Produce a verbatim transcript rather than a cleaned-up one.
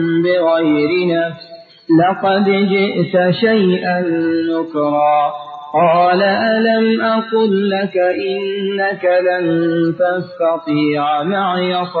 بغير نفس لقد جئت شيئا نكرا قال ألم أقل لك إنك لن تستطيع معي